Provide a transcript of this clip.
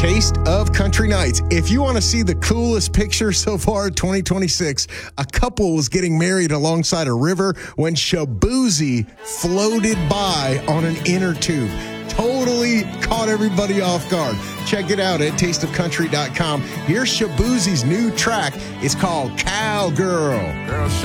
Taste of Country Nights. If you want to see the coolest picture so far 2026, a couple was getting married alongside a river when Shaboozey floated by on an inner tube. Totally caught everybody off guard. Check it out at tasteofcountry.com. Here's Shaboozey's new track. It's called Cowgirl. Girl,